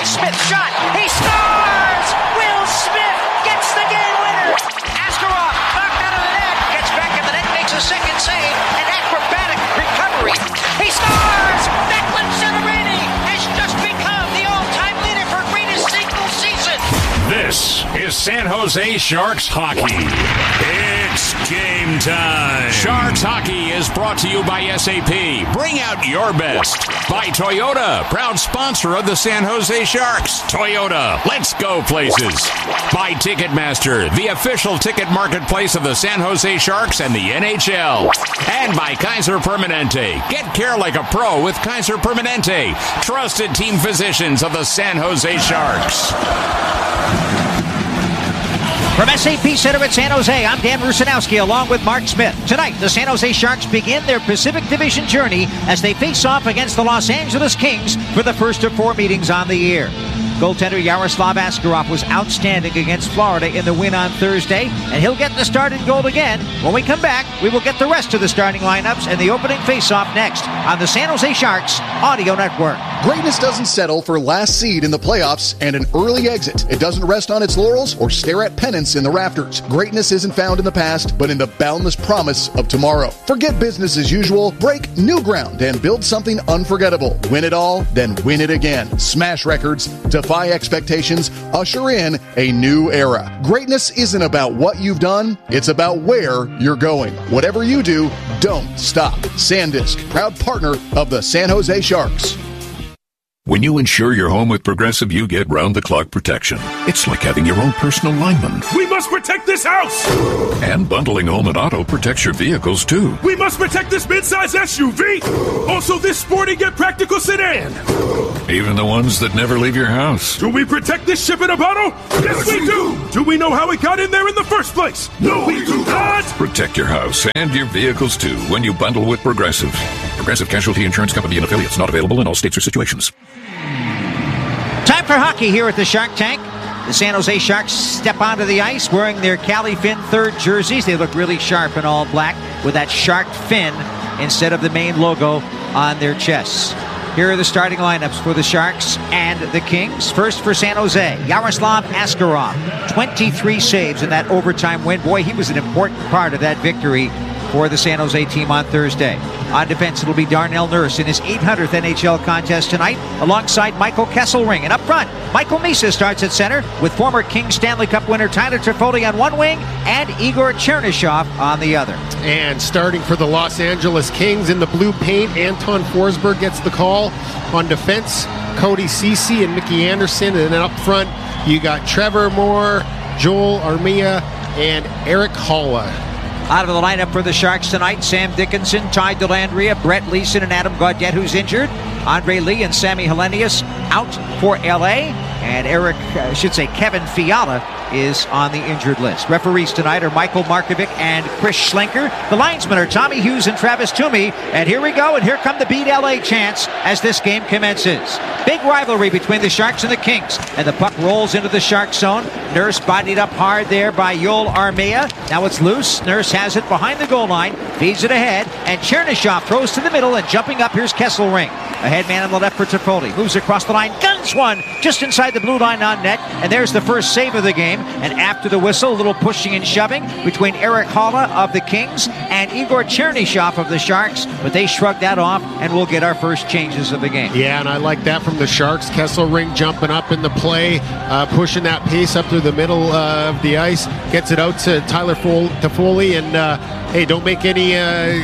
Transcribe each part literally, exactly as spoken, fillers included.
Smith shot. He scores! Will Smith gets the game winner. Askarov knocked out of the net. Gets back in the net, makes a second save. An acrobatic recovery. He scores! Declan Celebrity has just become the all-time leader for greatest single season. This is San Jose Sharks hockey. It's game time. Sharks hockey is brought to you by S A P. Bring out your best. By Toyota, proud sponsor of the San Jose Sharks. Toyota, let's go places. By Ticketmaster, the official ticket marketplace of the San Jose Sharks and the N H L. And by Kaiser Permanente. Get care like a pro with Kaiser Permanente. Trusted team physicians of the San Jose Sharks. From S A P Center at San Jose, I'm Dan Rusanowski along with Mark Smith. Tonight, the San Jose Sharks begin their Pacific Division journey as they face off against the Los Angeles Kings for the first of four meetings on the year. Goaltender Yaroslav Askarov was outstanding against Florida in the win on Thursday, and he'll get the starting goal again. When we come back, we will get the rest of the starting lineups and the opening faceoff next on the San Jose Sharks Audio Network. Greatness doesn't settle for last seed in the playoffs and an early exit. It doesn't rest on its laurels or stare at pennants in the rafters. Greatness isn't found in the past, but in the boundless promise of tomorrow. Forget business as usual, break new ground, and build something unforgettable. Win it all, then win it again. Smash records, defy expectations, usher in a new era. Greatness isn't about what you've done, it's about where you're going. Whatever you do, don't stop. SanDisk, proud partner of the San Jose Sharks. When you insure your home with Progressive, you get round-the-clock protection. It's like having your own personal lineman. We must protect this house! And bundling home and auto protects your vehicles, too. We must protect this midsize S U V! Also this sporty yet practical sedan! Even the ones that never leave your house. Do we protect this ship in a bottle? Yes, we do! Do we know how it got in there in the first place? No, we do not! Protect your house and your vehicles, too, when you bundle with Progressive. Progressive Casualty Insurance Company and affiliates, not available in all states or situations. Time for hockey here at the Shark Tank. The San Jose Sharks step onto the ice wearing their Cali Fin third jerseys. They look really sharp in all black with that shark fin instead of the main logo on their chests. Here are the starting lineups for the Sharks and the Kings. First for San Jose, Yaroslav Askarov. twenty-three saves in that overtime win. Boy, he was an important part of that victory for the San Jose team on Thursday. On defense, it'll be Darnell Nurse in his eight hundredth N H L contest tonight, alongside Michael Kesselring. And up front, Michael Misa starts at center, with former King Stanley Cup winner Tyler Toffoli on one wing, and Igor Chernyshov on the other. And starting for the Los Angeles Kings in the blue paint, Anton Forsberg gets the call. On defense, Cody Ceci and Mickey Anderson. And then up front, you got Trevor Moore, Joel Armia, and Eric Haula. Out of the lineup for the Sharks tonight, Sam Dickinson, Ty Dellandrea, Brett Leeson, and Adam Gaudette, who's injured. Andre Lee and Sammy Helenius out for L A. And Eric, I should say Kevin Fiala, is on the injured list. Referees tonight are Michael Markovic and Chris Schlenker. The linesmen are Tommy Hughes and Travis Toomey. And here we go, and here come the Beat L A chants as this game commences. Big rivalry between the Sharks and the Kings. And the puck rolls into the Shark zone. Nurse bodied up hard there by Joel Armia. Now it's loose. Nurse has it behind the goal line, feeds it ahead, and Chernyshov throws to the middle, and jumping up, here's Kesselring. A head man on the left for Toffoli. Moves across the line, guns one just inside the blue line on net, and there's the first save of the game. And after the whistle, a little pushing and shoving between Eric Haula of the Kings and Igor Chernyshov of the Sharks, but they shrug that off, and we'll get our first changes of the game. Yeah, and I like that from the Sharks. Kesselring jumping up in the play, uh, pushing that pace up through the middle uh, of the ice, gets it out to Tyler Toffoli, and uh, hey, don't make any uh,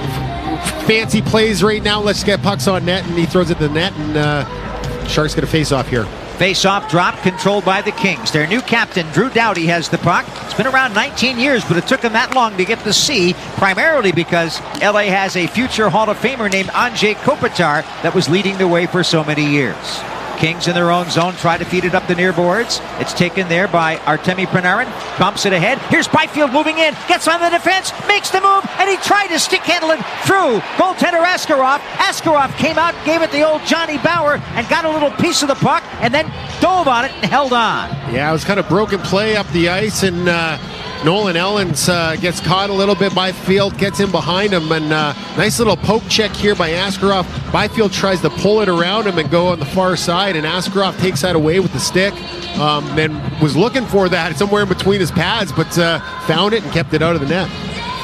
fancy plays right now. Let's get pucks on net, and he throws it to the net, and uh, Sharks get a face-off here. Face-off drop controlled by the Kings. Their new captain, Drew Doughty, has the puck. It's been around nineteen years, but it took him that long to get the C, primarily because L A has a future Hall of Famer named Andrzej Kopitar that was leading the way for so many years. Kings in their own zone try to feed it up the near boards. It's taken there by Artemi Panarin. Bumps it ahead. Here's Byfield moving in. Gets on the defense. Makes the move. And he tried to stick handle it through goaltender Askarov. Askarov came out, gave it the old Johnny Bauer, and got a little piece of the puck, and then dove on it and held on. Yeah, it was kind of broken play up the ice, and uh, Nolan Ellens uh, gets caught a little bit. Byfield gets in behind him, and uh, nice little poke check here by Askarov. Byfield tries to pull it around him and go on the far side, and Askarov takes that away with the stick. Um, and was looking for that somewhere in between his pads, but uh, found it and kept it out of the net.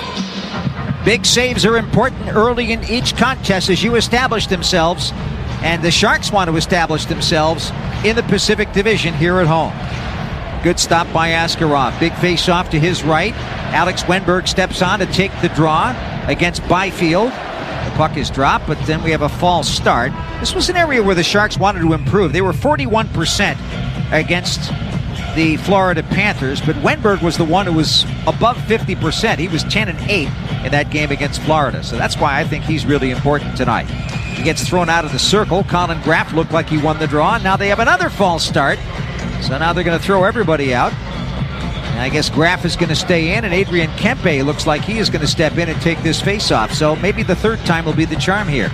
Big saves are important early in each contest as you establish themselves, and the Sharks want to establish themselves in the Pacific Division here at home. Good stop by Askarov. Big face-off to his right. Alex Wenberg steps on to take the draw against Byfield. The puck is dropped, but then we have a false start. This was an area where the Sharks wanted to improve. They were forty-one percent against the Florida Panthers, but Wenberg was the one who was above fifty percent. He was ten and eight in that game against Florida, so that's why I think he's really important tonight. He gets thrown out of the circle. Colin Graff looked like he won the draw. Now they have another false start, so now they're going to throw everybody out. And I guess Graff is going to stay in, and Adrian Kempe looks like he is going to step in and take this face-off, so maybe the third time will be the charm here.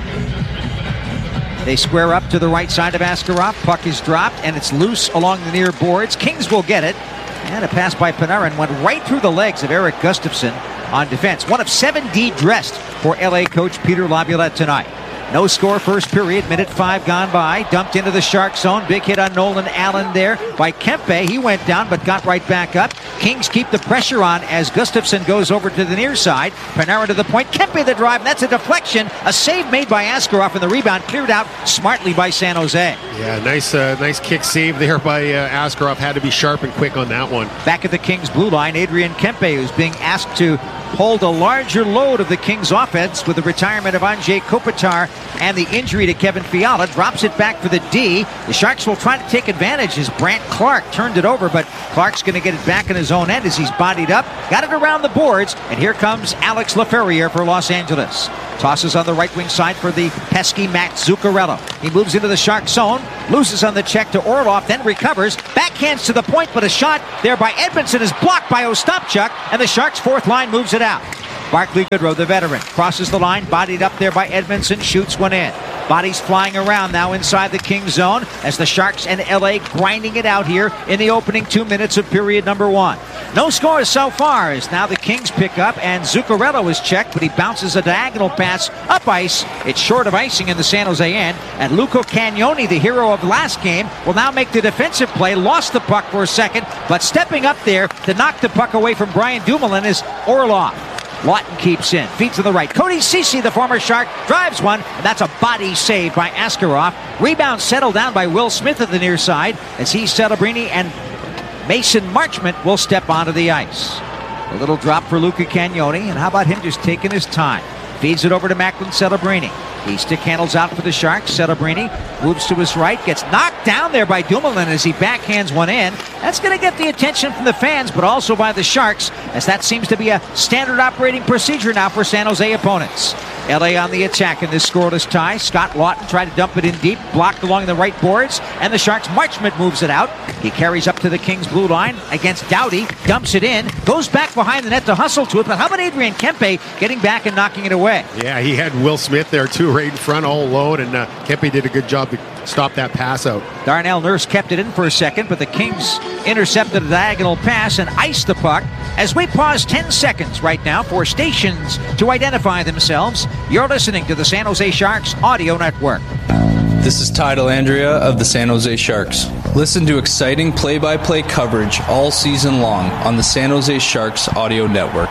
They square up to the right side of Askarov. Puck is dropped, and it's loose along the near boards. Kings will get it. And a pass by Panarin went right through the legs of Eric Gustafsson on defense. One of seven D dressed for L A coach Peter Laviolette tonight. No score first period, minute five gone by. Dumped into the Shark zone. Big hit on Nolan Allen there by Kempe. He went down but got right back up. Kings keep the pressure on as Gustafsson goes over to the near side. Panarin to the point. Kempe the drive. And that's a deflection. A save made by Askarov, and the rebound cleared out smartly by San Jose. Yeah, nice uh, nice kick save there by uh, Askarov. Had to be sharp and quick on that one. Back at the Kings blue line, Adrian Kempe, who's being asked to hold a larger load of the Kings offense with the retirement of Andrzej Kopitar and the injury to Kevin Fiala, drops it back for the D. The Sharks will try to take advantage as Brant Clark turned it over, but Clark's going to get it back in his own end as he's bodied up. Got it around the boards, and here comes Alex Laferriere for Los Angeles. Tosses on the right wing side for the pesky Matt Zuccarello. He moves into the Shark zone, loses on the check to Orlov, then recovers, backhands to the point, but a shot there by Edmondson is blocked by Ostapchuk, and the Sharks' fourth line moves it out. Barclay Goodrow, the veteran, crosses the line, bodied up there by Edmondson, shoots one in. Bodies flying around now inside the Kings zone as the Sharks and L A grinding it out here in the opening two minutes of period number one. No scores so far as now the Kings pick up, and Zuccarello is checked, but he bounces a diagonal pass up ice. It's short of icing in the San Jose end, and Luca Cagnoni, the hero of last game, will now make the defensive play. Lost the puck for a second, but stepping up there to knock the puck away from Brian Dumoulin is Orlov. Lawton keeps in, feeds to the right. Cody Ceci, the former Shark, drives one, and that's a body save by Askarov. Rebound settled down by Will Smith at the near side as he, Celebrini, and Mason Marchment will step onto the ice. A little drop for Luca Cagnoni, and how about him just taking his time? Feeds it over to Macklin Celebrini. He stick handles out for the Sharks. Celebrini moves to his right, gets knocked down there by Dumoulin as he backhands one in. That's going to get the attention from the fans, but also by the Sharks, as that seems to be a standard operating procedure now for San Jose opponents. L A on the attack in this scoreless tie. Scott Lawton tried to dump it in deep, blocked along the right boards, and the Sharks' Marchment moves it out. He carries up to the Kings blue line against Doughty, dumps it in, goes back behind the net to hustle to it, but how about Adrian Kempe getting back and knocking it away? Yeah, he had Will Smith there too, right in front, all alone, and uh, Kempe did a good job to stop that pass out. Darnell Nurse kept it in for a second, but the Kings intercepted a diagonal pass and iced the puck. As we pause ten seconds right now for stations to identify themselves, you're listening to the San Jose Sharks Audio Network. This is Ty Delandria of the San Jose Sharks. Listen to exciting play-by-play coverage all season long on the San Jose Sharks Audio Network.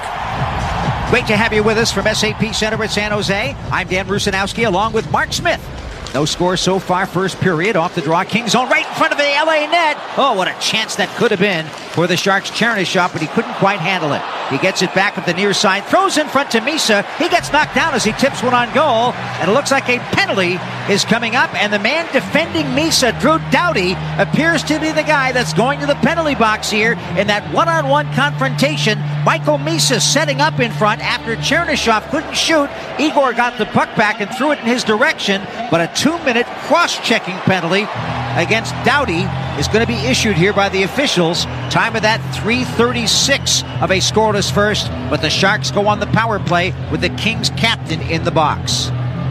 Great to have you with us from S A P Center at San Jose. I'm Dan Rusanowski along with Mark Smith. No score so far, first period. Off the draw, Kings zone right in front of the L A net. Oh, what a chance that could have been for the Sharks' Chernyshov, but he couldn't quite handle it. He gets it back with the near side, throws in front to Misa. He gets knocked down as he tips one on goal, and it looks like a penalty is coming up, and the man defending Misa, Drew Doughty, appears to be the guy that's going to the penalty box here in that one-on-one confrontation. Michael Misa setting up in front after Chernyshov couldn't shoot. Igor got the puck back and threw it in his direction, but a two-minute cross-checking penalty against Doughty is going to be issued here by the officials. Time of that, three thirty-six of a scoreless first, but the Sharks go on the power play with the Kings captain in the box.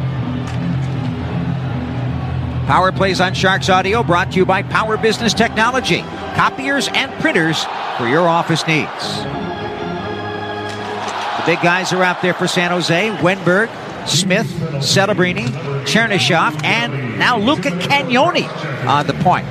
Power Plays on Sharks Audio brought to you by Power Business Technology. Copiers and printers for your office needs. The big guys are out there for San Jose. Wenberg, Smith, Celebrini, Chernyshov, and now Luca Cagnoni on the point.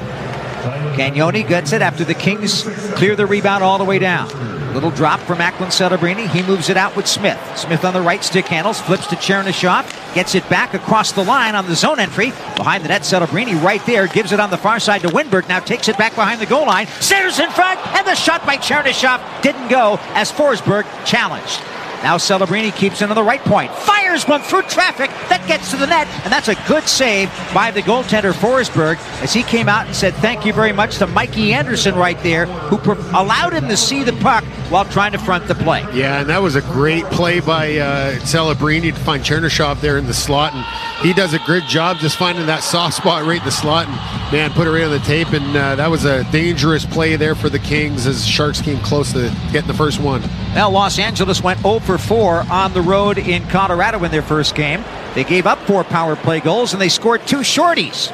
Cagnoni gets it after the Kings clear the rebound all the way down. Little drop from Macklin Celebrini. He moves it out with Smith. Smith on the right, stick handles, flips to Chernyshov, gets it back across the line on the zone entry. Behind the net, Celebrini right there, gives it on the far side to Wenberg. Now takes it back behind the goal line. Centers in front, and the shot by Chernyshov didn't go as Forsberg challenged. Now Celebrini keeps it on the right point. Fires one through traffic. That gets to the net. And that's a good save by the goaltender Forsberg as he came out and said thank you very much to Mikey Anderson right there, who pro- allowed him to see the puck while trying to front the play. Yeah, and that was a great play by uh, Celebrini to find Chernyshov there in the slot. And he does a great job just finding that soft spot right in the slot. And, man, put it right on the tape. And uh, that was a dangerous play there for the Kings as Sharks came close to getting the first one. Now Los Angeles went oh for four on the road in Colorado in their first game. They gave up four power play goals and they scored two shorties.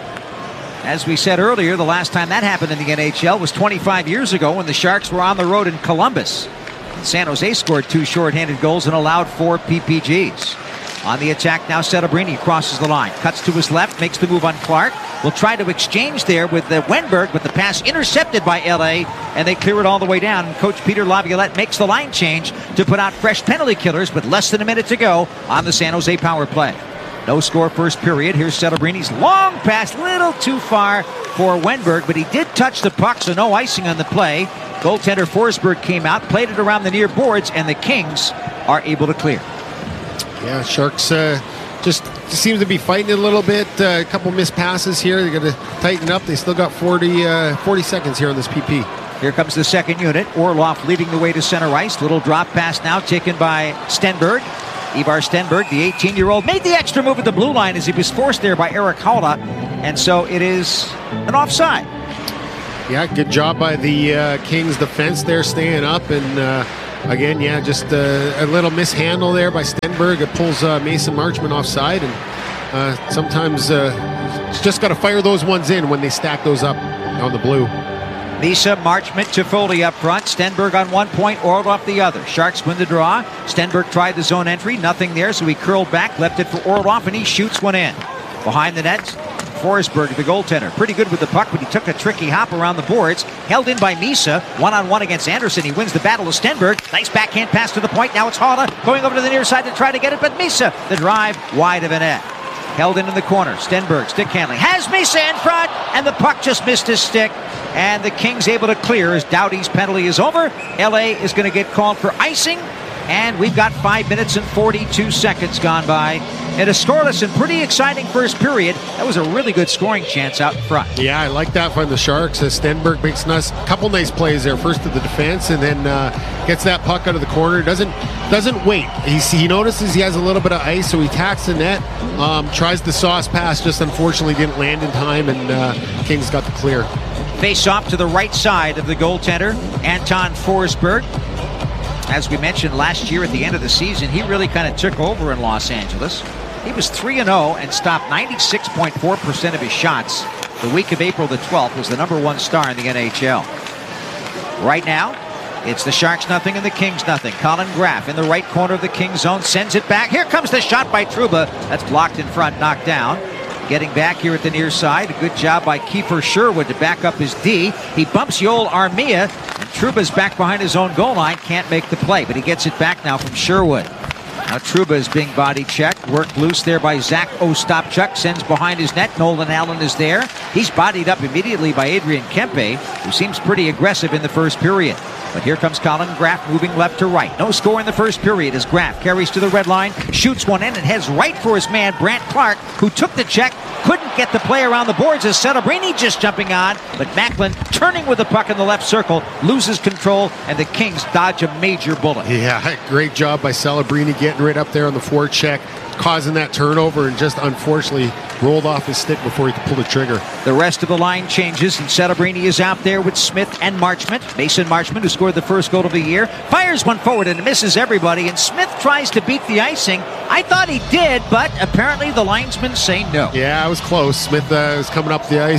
As we said earlier, the last time that happened in the N H L was twenty-five years ago when the Sharks were on the road in Columbus. And San Jose scored two shorthanded goals and allowed four P P Gs. On the attack now, Celebrini crosses the line, cuts to his left, makes the move on Clark. Will try to exchange there with the Wenberg, but the pass intercepted by L A, and they clear it all the way down. And Coach Peter Laviolette makes the line change to put out fresh penalty killers with less than a minute to go on the San Jose power play. No score first period. Here's Celebrini's long pass, little too far for Wenberg, but he did touch the puck, so no icing on the play. Goaltender Forsberg came out, played it around the near boards, and the Kings are able to clear. Yeah, Sharks uh, just seem to be fighting it a little bit. Uh, a couple missed passes here. They're going to tighten up. They still got forty, uh, forty seconds here on this P P. Here comes the second unit. Orlov leading the way to center ice. Little drop pass now taken by Stenberg. Ivar Stenberg, the eighteen-year-old, made the extra move at the blue line as he was forced there by Erik Haula. And so it is an offside. Yeah, good job by the uh, Kings defense there, staying up. And uh, again, yeah, just uh, a little mishandle there by Stenberg. It pulls uh, Mason Marchment offside. And uh, sometimes uh, just got to fire those ones in when they stack those up on the blue. Lisa, Marchment, Toffoli up front. Stenberg on one point, Orlov the other. Sharks win the draw. Stenberg tried the zone entry. Nothing there, so he curled back, left it for Orlov, and he shoots one in. Behind the net, Forsberg, the goaltender. Pretty good with the puck, but he took a tricky hop around the boards. Held in by Misa. One-on-one against Anderson. He wins the battle with Stenberg. Nice backhand pass to the point. Now it's Haula going over to the near side to try to get it, but Misa, the drive wide of the net. Held in in the corner. Stenberg, stick handling. Has Misa in front, and the puck just missed his stick. And the Kings able to clear as Doughty's penalty is over. L A is going to get called for icing. And we've got five minutes and forty-two seconds gone by. And a scoreless and pretty exciting first period. That was a really good scoring chance out in front. Yeah, I like that from the Sharks. As Stenberg makes a nice, couple nice plays there. First to the defense, and then uh, gets that puck out of the corner. Doesn't doesn't wait. He, he notices he has a little bit of ice, so he tacks the net. Um, tries the sauce pass, just unfortunately didn't land in time, and uh, Kings got the clear. Face off to the right side of the goaltender, Anton Forsberg. As we mentioned last year at the end of the season, he really kind of took over in Los Angeles. He was three and oh and stopped ninety-six point four percent of his shots. The week of April the twelfth was the number one star in the N H L. Right now, it's the Sharks nothing and the Kings nothing. Colin Graff in the right corner of the Kings zone sends it back. Here comes the shot by Trouba. That's blocked in front, knocked down. Getting back here at the near side. A good job by Kiefer Sherwood to back up his D. He bumps Yoel Armia, and Trouba's back behind his own goal line. Can't make the play, but he gets it back now from Sherwood. Now Trouba is being body checked. Worked loose there by Zach Ostapchuk. Sends behind his net. Nolan Allen is there. He's bodied up immediately by Adrian Kempe, who seems pretty aggressive in the first period. But here comes Colin Graff moving left to right. No score in the first period as Graff carries to the red line, shoots one in, and heads right for his man, Brant Clark, who took the check, couldn't get the play around the boards as Celebrini just jumping on, but Macklin turning with the puck in the left circle, loses control, and the Kings dodge a major bullet. Yeah, great job by Celebrini getting right up there on the forecheck, causing that turnover, and just unfortunately rolled off his stick before he could pull the trigger. The rest of the line changes, and Celebrini is out there with Smith and Marchment. Mason Marchment, who scored the first goal of the year, fires one forward and misses everybody, and Smith tries to beat the icing. I thought he did, but apparently the linesmen say no. Yeah, it was close. Smith uh, was coming up the ice, and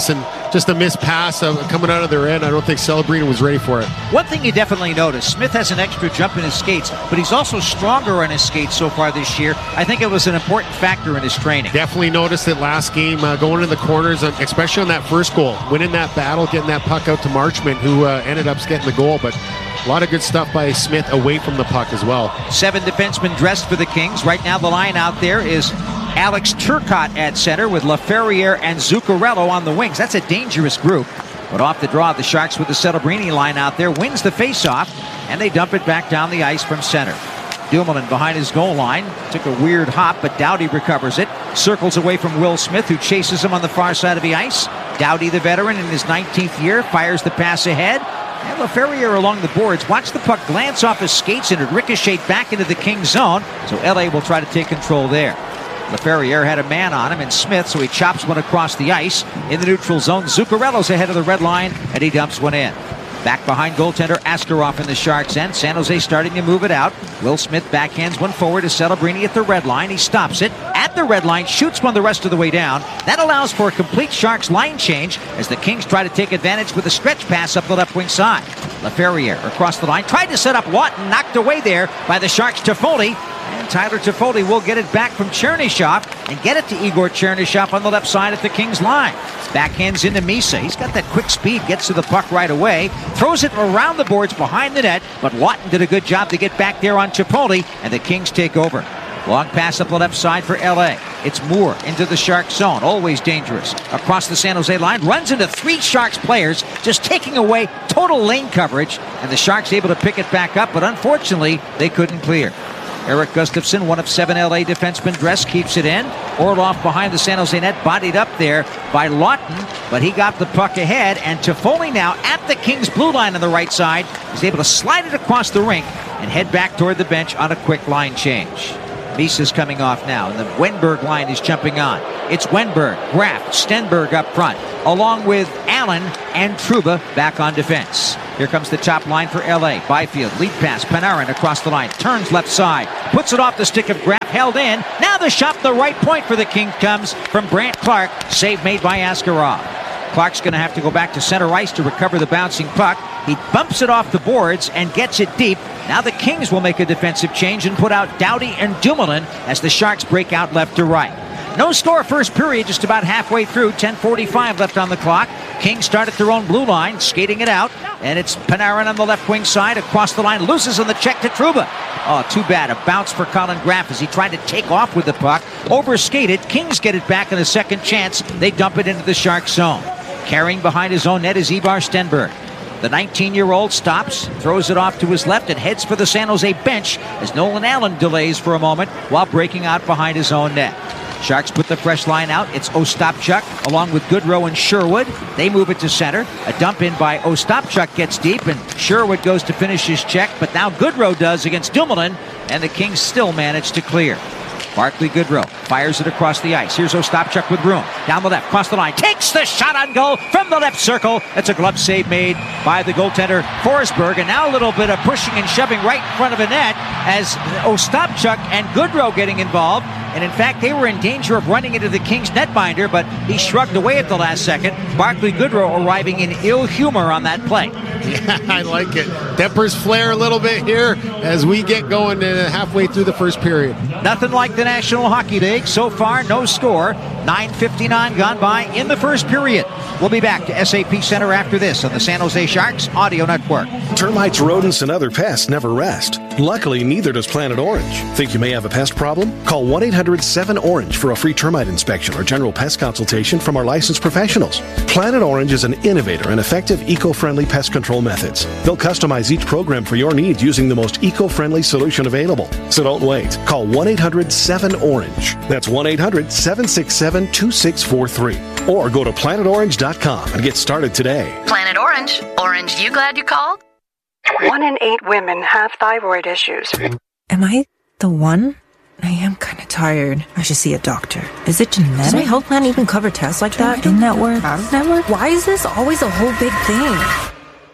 just a missed pass of, coming out of their end. I don't think Celebrini was ready for it. One thing you definitely notice, Smith has an extra jump in his skates, but he's also stronger on his skates so far this year. I think it was an important factor in his training. Definitely noticed it last game, uh, going in the corners, especially on that first goal. Winning that battle, getting that puck out to Marchment, who uh, ended up getting the goal. But a lot of good stuff by Smith away from the puck as well. Seven defensemen dressed for the Kings. Right now the line out there is Alex Turcotte at center with LaFerriere and Zuccarello on the wings. That's a dangerous group. But off the draw, the Sharks with the Celebrini line out there wins the faceoff, and they dump it back down the ice from center. Dumoulin behind his goal line. Took a weird hop, but Doughty recovers it. Circles away from Will Smith, who chases him on the far side of the ice. Doughty, the veteran in his nineteenth year, fires the pass ahead. And LaFerriere along the boards. Watch the puck glance off his skates and it ricocheted back into the Kings zone. So L A will try to take control there. LaFerriere had a man on him and Smith, so he chops one across the ice. In the neutral zone, Zuccarello's ahead of the red line, and he dumps one in. Back behind goaltender Askarov in the Sharks' end. San Jose starting to move it out. Will Smith backhands one forward to Celebrini at the red line. He stops it at the red line, shoots one the rest of the way down. That allows for a complete Sharks line change as the Kings try to take advantage with a stretch pass up the left wing side. LaFerriere across the line, tried to set up Watton, knocked away there by the Sharks' Toffoli. And Tyler Toffoli will get it back from Chernyshov and get it to Igor Chernyshov on the left side at the Kings line. Backhands into Misa. He's got that quick speed, gets to the puck right away, throws it around the boards behind the net, but Watton did a good job to get back there on Toffoli, and the Kings take over. Long pass up the left side for L A. It's Moore into the Sharks zone. Always dangerous. Across the San Jose line. Runs into three Sharks players, just taking away total lane coverage. And the Sharks able to pick it back up, but unfortunately, they couldn't clear. Erik Gustafsson, one of seven L A defensemen dressed, keeps it in. Orlov behind the San Jose net, bodied up there by Lawton, but he got the puck ahead, and Toffoli now at the Kings blue line on the right side is able to slide it across the rink and head back toward the bench on a quick line change. Misa's coming off now, and the Wenberg line is jumping on. It's Wenberg, Graff, Stenberg up front, along with Allen and Trouba back on defense. Here comes the top line for L A. Byfield, lead pass, Panarin across the line, turns left side, puts it off the stick of Graff, held in. Now the shot, the right point for the Kings comes from Brandt Clark. Save made by Askarov. Clark's going to have to go back to center ice to recover the bouncing puck. He bumps it off the boards and gets it deep. Now the Kings will make a defensive change and put out Doughty and Dumoulin as the Sharks break out left to right. No score first period, just about halfway through, ten forty-five left on the clock. Kings start at their own blue line, skating it out, and it's Panarin on the left wing side, across the line, loses on the check to Trouba. Oh, too bad, a bounce for Colin Graff as he tried to take off with the puck, overskated. Kings get it back in a second chance. They dump it into the Sharks zone. Carrying behind his own net is Ivar Stenberg. The nineteen-year-old stops, throws it off to his left, and heads for the San Jose bench as Nolan Allen delays for a moment while breaking out behind his own net. Sharks put the fresh line out. It's Ostapchuk along with Goodrow and Sherwood. They move it to center. A dump in by Ostapchuk gets deep, and Sherwood goes to finish his check, but now Goodrow does against Dumoulin, and the Kings still manage to clear. Barclay Goodrow fires it across the ice. Here's Ostapchuk with room. Down the left, cross the line. Takes the shot on goal from the left circle. It's a glove save made by the goaltender Forsberg. And now a little bit of pushing and shoving right in front of the net as Ostapchuk and Goodrow getting involved. And in fact, they were in danger of running into the Kings netminder, but he shrugged away at the last second. Barclay Goodrow arriving in ill humor on that play. Yeah, I like it. Tempers flare a little bit here as we get going uh, halfway through the first period. Nothing like the National Hockey League. So far, no score. nine fifty-nine gone by in the first period. We'll be back to S A P Center after this on the San Jose Sharks Audio Network. Termites, rodents, and other pests never rest. Luckily, neither does Planet Orange. Think you may have a pest problem? Call one eight hundred seven orange for a free termite inspection or general pest consultation from our licensed professionals. Planet Orange is an innovator and effective eco-friendly pest control methods. They'll customize each program for your needs using the most eco-friendly solution available. So don't wait. Call one eight hundred seven orange. That's one eight hundred seven six seven two six four three. Or go to planet orange dot com and get started today. Planet Orange. Orange, you glad you called? One in eight women have thyroid issues. Am I the one? I am kind of tired. I should see a doctor. Is it genetic? Does my health plan even cover tests like that? In-network? Out-of-network? Why is this always a whole big thing?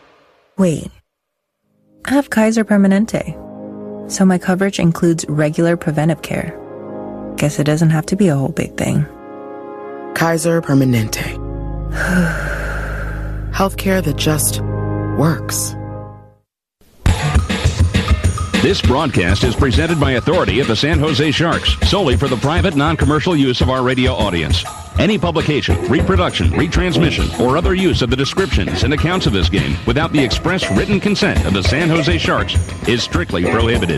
Wait. I have Kaiser Permanente. So my coverage includes regular preventive care. Guess it doesn't have to be a whole big thing. Kaiser Permanente. Healthcare that just works. This broadcast is presented by authority of the San Jose Sharks, solely for the private, non-commercial use of our radio audience. Any publication, reproduction, retransmission, or other use of the descriptions and accounts of this game without the express written consent of the San Jose Sharks is strictly prohibited.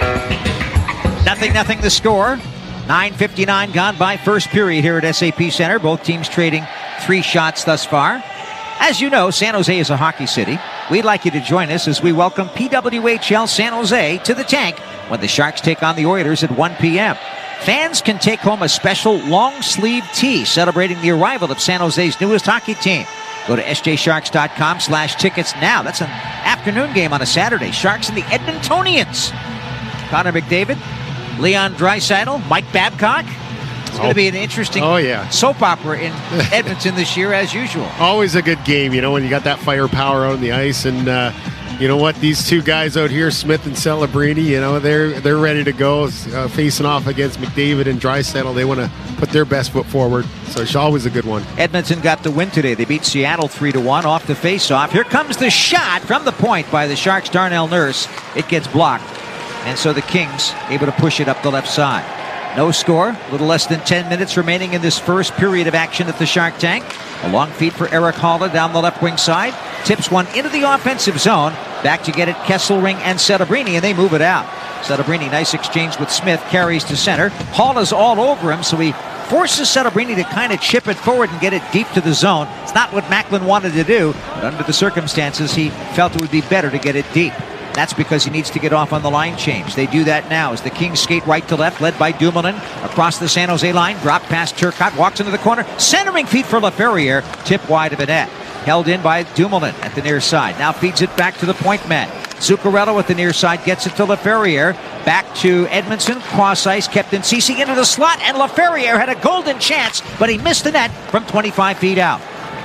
Nothing, nothing the score. nine fifty-nine gone by first period here at S A P Center. Both teams trading three shots thus far. As you know, San Jose is a hockey city. We'd like you to join us as we welcome P W H L San Jose to the tank when the Sharks take on the Oilers at one p.m. Fans can take home a special long-sleeve tee celebrating the arrival of San Jose's newest hockey team. Go to S J Sharks dot com slash tickets now. That's an afternoon game on a Saturday. Sharks and the Edmontonians. Connor McDavid, Leon Draisaitl, Mike Babcock. It's going to be an interesting oh, yeah. soap opera in Edmonton this year, as usual. Always a good game, you know, when you got that firepower out on the ice. And uh, you know what? These two guys out here, Smith and Celebrini, you know, they're they're ready to go uh, facing off against McDavid and Draisaitl. They want to put their best foot forward. So it's always a good one. Edmonton got the win today. They beat Seattle three to one off the faceoff. Here comes the shot from the point by the Sharks' Darnell Nurse. It gets blocked. And so the Kings able to push it up the left side. No score. A little less than ten minutes remaining in this first period of action at the Shark Tank. A long feed for Eric Haula down the left wing side. Tips one into the offensive zone. Back to get it Kesselring and Celebrini, and they move it out. Celebrini, nice exchange with Smith, carries to center. Haula's all over him, so he forces Celebrini to kind of chip it forward and get it deep to the zone. It's not what Macklin wanted to do, but under the circumstances, he felt it would be better to get it deep. That's because he needs to get off on the line change. They do that now as the Kings skate right to left, led by Dumoulin. Across the San Jose line, drop past Turcotte, walks into the corner. Centering feed for LaFerriere, tip wide of the net. Held in by Dumoulin at the near side. Now feeds it back to the point man. Zuccarello at the near side gets it to LaFerriere. Back to Edmondson, cross ice, kept in Ceci into the slot, and LaFerriere had a golden chance, but he missed the net from twenty-five feet out.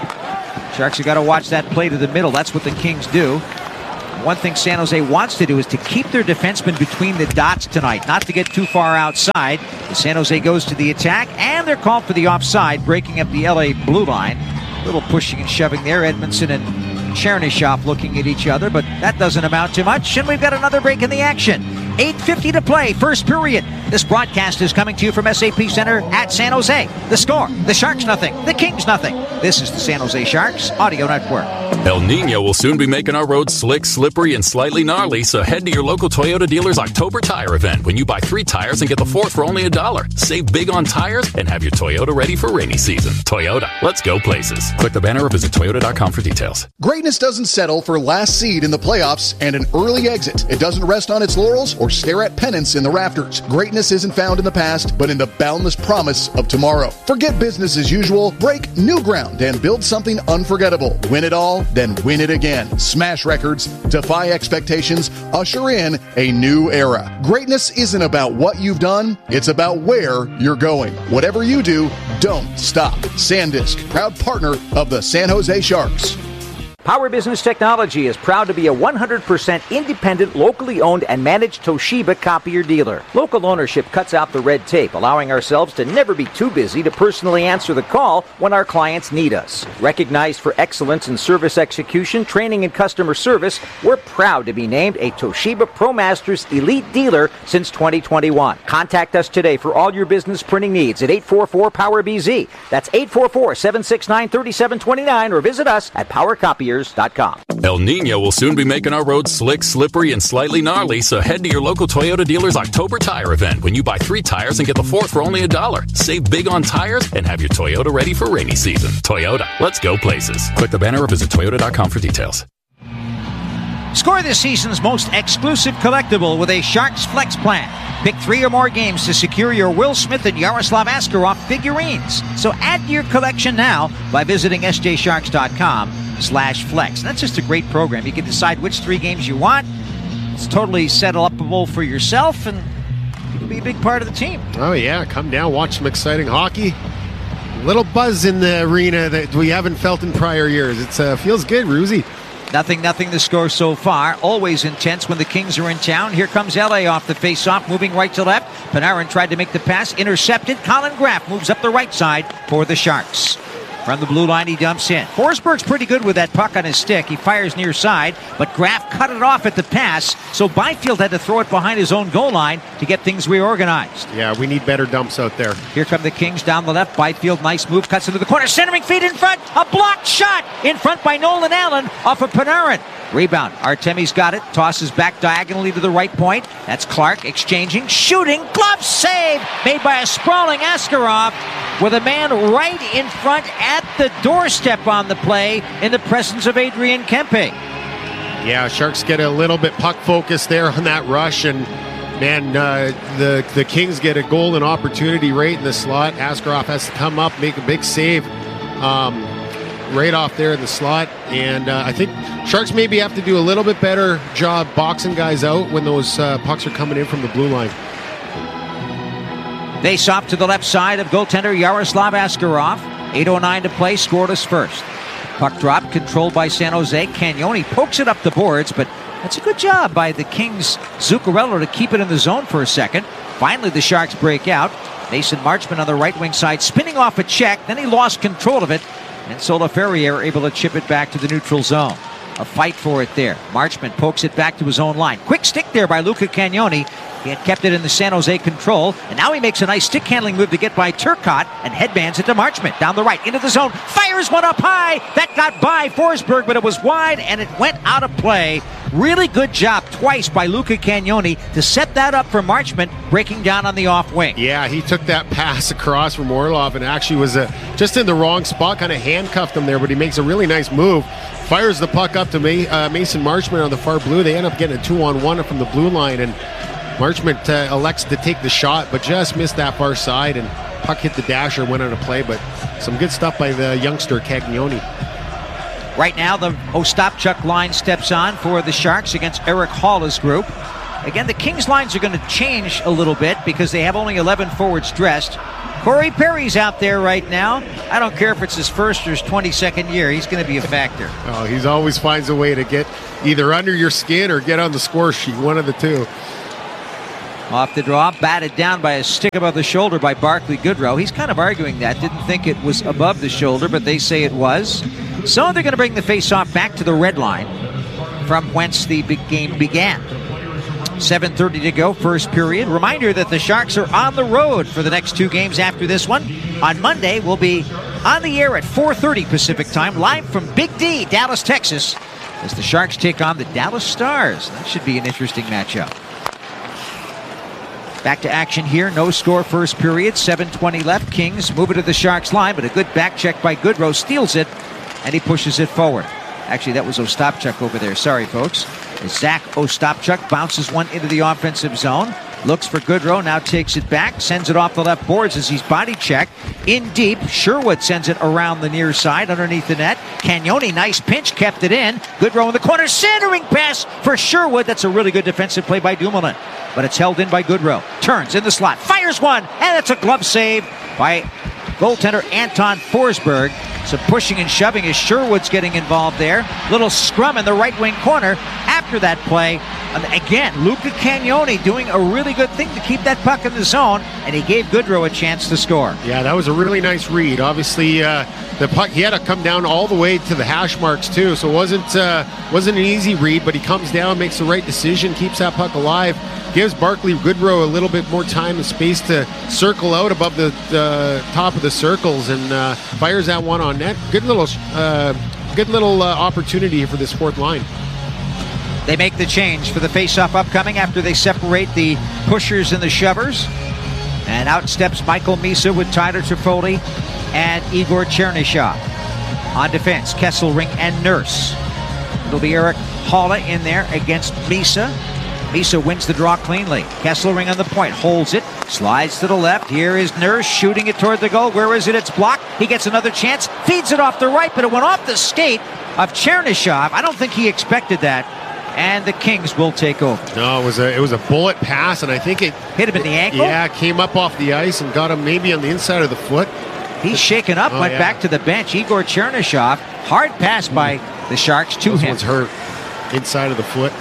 Sharks have got to watch that play to the middle. That's what the Kings do. One thing San Jose wants to do is to keep their defensemen between the dots tonight, not to get too far outside. The San Jose goes to the attack, and they're called for the offside, breaking up the L A blue line. A little pushing and shoving there. Edmondson and Chernyshov looking at each other, but that doesn't amount to much, and we've got another break in the action. eight fifty to play, first period. This broadcast is coming to you from S A P Center at San Jose. The score, the Sharks nothing, the Kings nothing. This is the San Jose Sharks Audio Network. El Nino will soon be making our roads slick, slippery, and slightly gnarly, so head to your local Toyota dealer's October tire event when you buy three tires and get the fourth for only a dollar. Save big on tires and have your Toyota ready for rainy season. Toyota, let's go places. Click the banner or visit toyota dot com for details. Greatness doesn't settle for last seed in the playoffs and an early exit. It doesn't rest on its laurels or stare at pennants in the rafters. Greatness isn't found in the past, but in the boundless promise of tomorrow. Forget business as usual, break new ground, and build something unforgettable. Win it all, then win it again. Smash records, defy expectations, usher in a new era. Greatness isn't about what you've done, it's about where you're going. Whatever you do, don't stop. SanDisk, proud partner of the San Jose Sharks. Power Business Technology is proud to be a one hundred percent independent, locally owned and managed Toshiba copier dealer. Local ownership cuts out the red tape, allowing ourselves to never be too busy to personally answer the call when our clients need us. Recognized for excellence in service execution, training, and customer service, we're proud to be named a Toshiba ProMasters Elite Dealer since twenty twenty-one. Contact us today for all your business printing needs at eight four four power B Z. That's eight four four, seven six nine, three seven two nine, or visit us at power copiers dot com. El Nino will soon be making our roads slick, slippery, and slightly gnarly, so head to your local Toyota dealer's October tire event when you buy three tires and get the fourth for only a dollar. Save big on tires and have your Toyota ready for rainy season. Toyota, let's go places. Click the banner or visit toyota dot com for details. Score this season's most exclusive collectible with a Sharks Flex plan. Pick three or more games to secure your Will Smith and Yaroslav Askarov figurines. So add to your collection now by visiting S J Sharks dot com slash flex. And that's just a great program. You can decide which three games you want. It's totally set-upable for yourself, and you can be a big part of the team. Oh, yeah. Come down, watch some exciting hockey. Little buzz in the arena that we haven't felt in prior years. It uh, feels good, Ruzi. Nothing, nothing the score so far. Always intense when the Kings are in town. Here comes L A off the face-off, moving right to left. Panarin tried to make the pass, intercepted. Colin Graff moves up the right side for the Sharks. From the blue line, he dumps in. Forsberg's pretty good with that puck on his stick. He fires near side, but Graf cut it off at the pass, so Byfield had to throw it behind his own goal line to get things reorganized. Yeah, we need better dumps out there. Here come the Kings down the left. Byfield, nice move, cuts into the corner, centering feet in front. A blocked shot in front by Nolan Allen off of Panarin. Rebound. Artemi's got it. Tosses back diagonally to the right point. That's Clark exchanging, shooting, glove save made by a sprawling Askarov with a man right in front at the doorstep on the play in the presence of Adrian Kempe. Yeah, Sharks get a little bit puck focused there on that rush, and man, uh, the the Kings get a golden opportunity right in the slot. Askarov has to come up, make a big save. Um, right off there in the slot, and uh, I think Sharks maybe have to do a little bit better job boxing guys out when those uh, pucks are coming in from the blue line. Face off to the left side of goaltender Yaroslav Askarov. eight oh nine to play, scoreless first. Puck drop controlled by San Jose. Cagnoni pokes it up the boards, but that's a good job by the Kings' Zuccarello to keep it in the zone for a second. Finally, the Sharks break out. Mason Marchment on the right wing side, spinning off a check, then he lost control of it. And Sola Ferrier able to chip it back to the neutral zone. A fight for it there. Marchment pokes it back to his own line. Quick stick there by Luca Cagnoni. He had kept it in the San Jose control, and now he makes a nice stick handling move to get by Turcotte and headbands it to Marchment. Down the right, into the zone, fires one up high. That got by Forsberg, but it was wide, and it went out of play. Really good job twice by Luca Cagnoni to set that up for Marchment, breaking down on the off wing. Yeah, he took that pass across from Orlov and actually was uh, just in the wrong spot, kind of handcuffed him there, but he makes a really nice move. Fires the puck up to May, uh, Mason Marchment on the far blue. They end up getting a two-on-one from the blue line, and Marchment uh, elects to take the shot, but just missed that far side, and puck hit the dasher, went on a play, but some good stuff by the youngster Cagnoni. Right now, the Ostapchuk line steps on for the Sharks against Eric Haula's group. Again, the Kings lines are going to change a little bit because they have only eleven forwards dressed. Corey Perry's out there right now. I don't care if it's his first or his twenty-second year. He's going to be a factor. Oh, he's always finds a way to get either under your skin or get on the score sheet, one of the two. Off the draw, batted down by a stick above the shoulder by Barclay Goodrow. He's kind of arguing that. Didn't think it was above the shoulder, but they say it was. So they're going to bring the face-off back to the red line from whence the big game began. seven thirty to go, first period. Reminder that the Sharks are on the road for the next two games after this one. On Monday, we'll be on the air at four thirty Pacific time, live from Big D, Dallas, Texas, as the Sharks take on the Dallas Stars. That should be an interesting matchup. Back to action here. No score first period. seven twenty left. Kings move it to the Sharks line, but a good back check by Goodrow steals it, and he pushes it forward. Actually, that was Ostapchuk over there. Sorry, folks. Zach Ostapchuk bounces one into the offensive zone. Looks for Goodrow, now takes it back, sends it off the left boards as he's body checked. In deep, Sherwood sends it around the near side underneath the net. Cagnoni, nice pinch, kept it in. Goodrow in the corner, centering pass for Sherwood. That's a really good defensive play by Dumoulin, but it's held in by Goodrow. Turns in the slot, fires one, and it's a glove save by goaltender Anton Forsberg. Some pushing and shoving as Sherwood's getting involved there. Little scrum in the right wing corner after that play. And again, Luca Cagnoni doing a really good thing to keep that puck in the zone, and he gave Goodrow a chance to score. Yeah, that was a really nice read. Obviously, uh, the puck, he had to come down all the way to the hash marks too, so it wasn't, uh, wasn't an easy read, but he comes down, makes the right decision, keeps that puck alive, gives Barclay Goodrow a little bit more time and space to circle out above the uh, top of the circles, and uh, fires that one on net. Good little, uh, good little uh, opportunity for this fourth line. They make the change for the face-off upcoming after they separate the pushers and the shovers. And out steps Michael Misa with Tyler Toffoli and Igor Chernyshov. On defense, Kesselring and Nurse. It'll be Eric Haula in there against Misa. Misa wins the draw cleanly. Kesselring on the point, holds it, slides to the left. Here is Nurse shooting it toward the goal. Where is it? It's blocked. He gets another chance, feeds it off the right, but it went off the skate of Chernyshov. I don't think he expected that. And the Kings will take over. No, it was a it was a bullet pass, and I think it hit him in the ankle. Yeah, came up off the ice and got him maybe on the inside of the foot. He's shaken up, oh, went yeah. back to the bench. Igor Chernyshov, hard pass by the Sharks to Those him. One's hurt inside of the foot.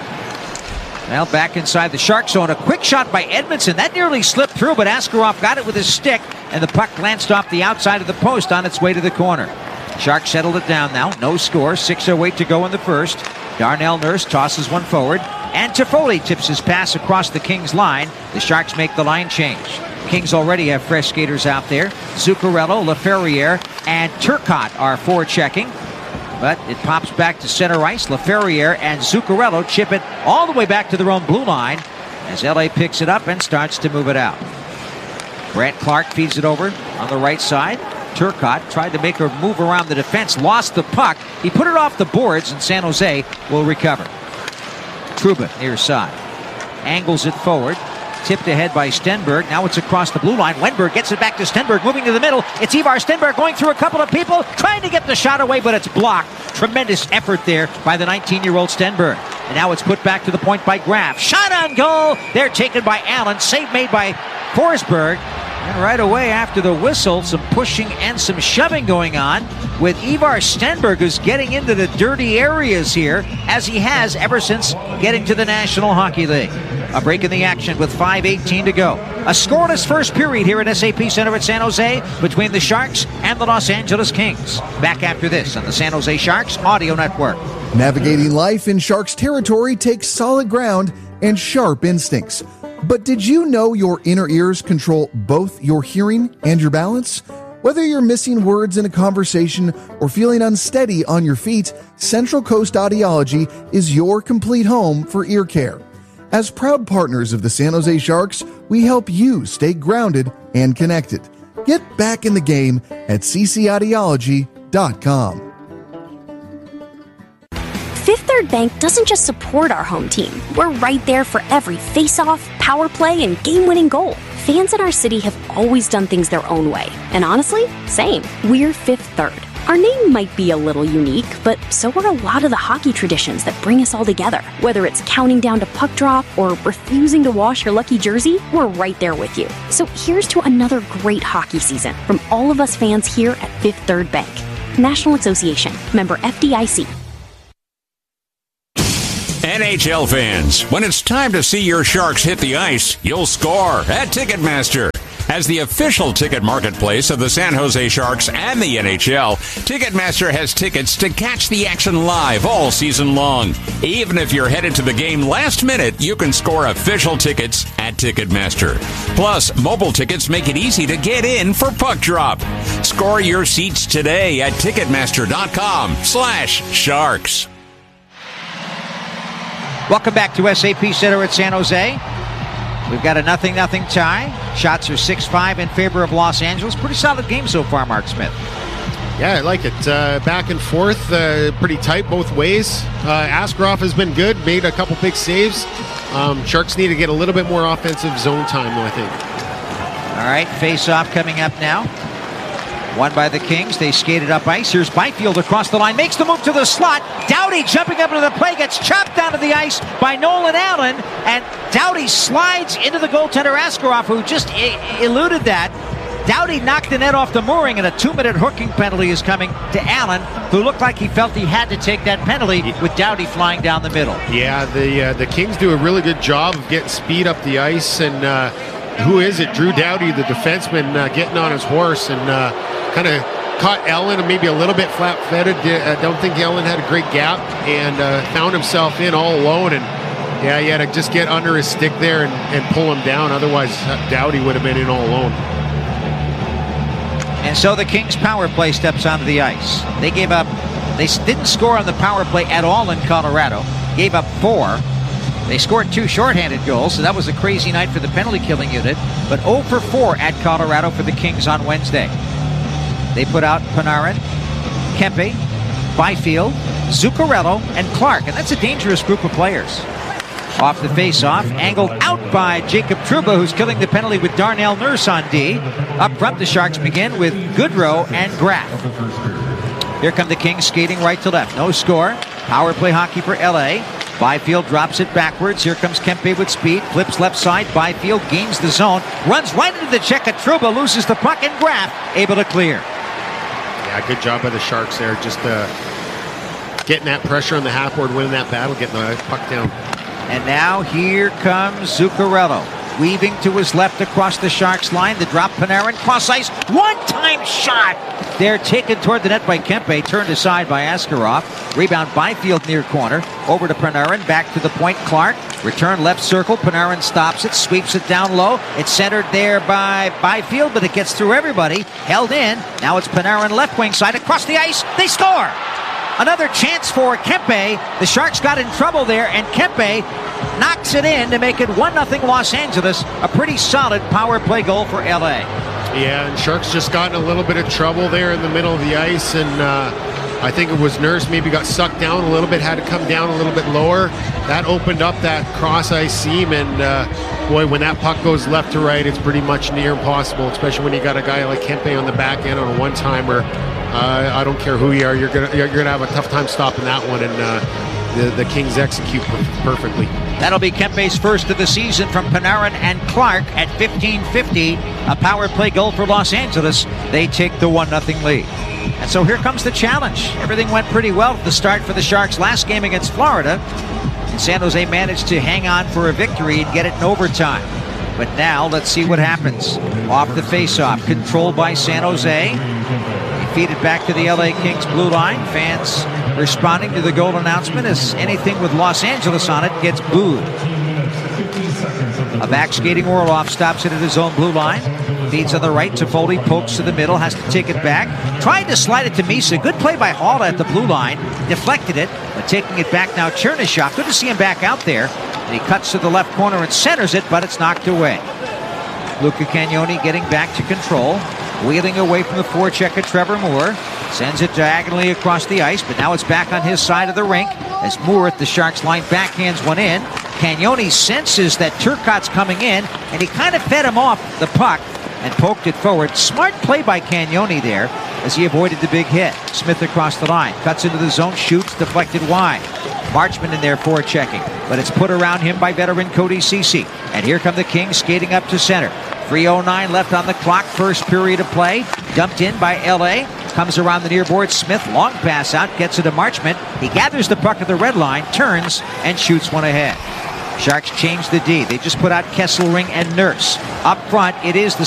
Well, back inside the Shark zone, a quick shot by Edmondson. That nearly slipped through, but Askarov got it with his stick, and the puck glanced off the outside of the post on its way to the corner. Sharks settled it down now. No score. six oh eight to go in the first. Darnell Nurse tosses one forward, and Toffoli tips his pass across the Kings line. The Sharks make the line change. Kings already have fresh skaters out there. Zuccarello, Laferriere, and Turcotte are forechecking. But it pops back to center ice. Laferriere and Zuccarello chip it all the way back to their own blue line as L A picks it up and starts to move it out. Brant Clark feeds it over on the right side. Turcotte tried to make her move around the defense, lost the puck. He put it off the boards, and San Jose will recover. Trouba near side. Angles it forward. Tipped ahead by Stenberg. Now it's across the blue line. Wenberg gets it back to Stenberg, moving to the middle. It's Ivar Stenberg going through a couple of people, trying to get the shot away, but it's blocked. Tremendous effort there by the nineteen-year-old Stenberg. And now it's put back to the point by Graf. Shot on goal. They're taken by Allen. Save made by Forsberg. And right away after the whistle, some pushing and some shoving going on with Ivar Stenberg, who's getting into the dirty areas here, as he has ever since getting to the National Hockey League. A break in the action with five eighteen to go. A scoreless first period here at S A P Center at San Jose between the Sharks and the Los Angeles Kings. Back after this on the San Jose Sharks Audio Network. Navigating life in Sharks territory takes solid ground and sharp instincts. But did you know your inner ears control both your hearing and your balance? Whether you're missing words in a conversation or feeling unsteady on your feet, Central Coast Audiology is your complete home for ear care. As proud partners of the San Jose Sharks, we help you stay grounded and connected. Get back in the game at c c audiology dot com. Fifth Third Bank doesn't just support our home team. We're right there for every face-off, power play, and game-winning goal. Fans in our city have always done things their own way. And honestly, same. We're Fifth Third. Our name might be a little unique, but so are a lot of the hockey traditions that bring us all together. Whether it's counting down to puck drop or refusing to wash your lucky jersey, we're right there with you. So here's to another great hockey season from all of us fans here at Fifth Third Bank. National Association. Member F D I C. N H L fans, when it's time to see your Sharks hit the ice, you'll score at Ticketmaster. As the official ticket marketplace of the San Jose Sharks and the N H L, Ticketmaster has tickets to catch the action live all season long. Even if you're headed to the game last minute, you can score official tickets at Ticketmaster. Plus, mobile tickets make it easy to get in for puck drop. Score your seats today at Ticketmaster.com slash Sharks. Welcome back to S A P Center at San Jose. We've got a nothing nothing tie. Shots are six five in favor of Los Angeles. Pretty solid game so far, Mark Smith. Yeah, I like it. Uh, back and forth, uh, pretty tight both ways. Uh, Askarov has been good, made a couple big saves. Um, Sharks need to get a little bit more offensive zone time, though, I think. All right, face-off coming up now. Won by the Kings. They skated up ice. Here's Byfield across the line. Makes the move to the slot. Doughty jumping up into the play. Gets chopped down to the ice by Nolan Allen. And Doughty slides into the goaltender Askarov, who just I- eluded that. Doughty knocked the net off the mooring, and a two-minute hooking penalty is coming to Allen, who looked like he felt he had to take that penalty with Doughty flying down the middle. Yeah, the uh, the Kings do a really good job of getting speed up the ice. And uh, who is it? Drew Doughty, the defenseman, uh, getting on his horse and uh, kind of caught Ellen and maybe a little bit flat-footed. I don't think Ellen had a great gap and uh, found himself in all alone. And yeah, he had to just get under his stick there and, and pull him down. Otherwise, Doughty would have been in all alone. And so the Kings power play steps onto the ice. They gave up, they didn't score on the power play at all in Colorado. Gave up four. They scored two shorthanded goals, so that was a crazy night for the penalty killing unit. But oh for four at Colorado for the Kings on Wednesday. They put out Panarin, Kempe, Byfield, Zuccarello, and Clark. And that's a dangerous group of players. Off the face-off, angled out by Jacob Trouba, who's killing the penalty with Darnell Nurse on D. Up front, the Sharks begin with Goodrow and Graf. Here come the Kings skating right to left. No score. Power play hockey for L A. Byfield drops it backwards. Here comes Kempe with speed. Flips left side. Byfield gains the zone. Runs right into the check at Trouba. Loses the puck, and Graf able to clear. Yeah, good job by the Sharks there. Just uh, getting that pressure on the half board, winning that battle, getting the puck down. And now here comes Zuccarello. Weaving to his left across the Sharks line. The drop, Panarin, cross ice. One-time shot. They're taken toward the net by Kempe. Turned aside by Askarov. Rebound Byfield near corner. Over to Panarin. Back to the point. Clark. Return left circle. Panarin stops it. Sweeps it down low. It's centered there by Byfield, but it gets through everybody. Held in. Now it's Panarin left wing side. Across the ice. They score. Another chance for Kempe. The Sharks got in trouble there, and Kempe knocks it in to make it one nothing Los Angeles. A pretty solid power play goal for L A. Yeah, and Sharks just got in a little bit of trouble there in the middle of the ice, and uh, I think it was Nurse maybe got sucked down a little bit, had to come down a little bit lower. That opened up that cross-ice seam, and uh, boy, when that puck goes left to right, it's pretty much near impossible, especially when you got a guy like Kempe on the back end on a one-timer. Uh, I don't care who you are, you're gonna you're gonna have a tough time stopping that one, and uh, the the Kings execute per- perfectly. That'll be Kempe's first of the season from Panarin and Clark at fifteen fifty. A power play goal for Los Angeles. They take the one nothing lead. And so here comes the challenge. Everything went pretty well at the start for the Sharks last game against Florida. And San Jose managed to hang on for a victory and get it in overtime. But now let's see what happens. Off the faceoff, controlled by San Jose. Feed it back to the L A Kings blue line. Fans responding to the goal announcement as anything with Los Angeles on it gets booed. A back skating Orlov stops it at his own blue line. Feeds on the right. Toffoli pokes to the middle, has to take it back. Tried to slide it to Misa. Good play by Hall at the blue line. Deflected it, but taking it back now, Chernyshov. Good to see him back out there. And he cuts to the left corner and centers it, but it's knocked away. Luca Cagnoni getting back to control. Wheeling away from the forecheck of Trevor Moore. Sends it diagonally across the ice, but now it's back on his side of the rink as Moore at the Sharks line backhands one in. Cagnoni senses that Turcotte's coming in, and he kind of fed him off the puck and poked it forward. Smart play by Cagnoni there as he avoided the big hit. Smith across the line. Cuts into the zone, shoots, deflected wide. Marchman in there forechecking, but it's put around him by veteran Cody Ceci. And here come the Kings skating up to center. three oh nine left on the clock, first period of play. Dumped in by L A. Comes around the near board. Smith, long pass out, gets it to Marchman. He gathers the puck at the red line, turns, and shoots one ahead. Sharks change the D. They just put out Kesselring and Nurse. Up front, it is the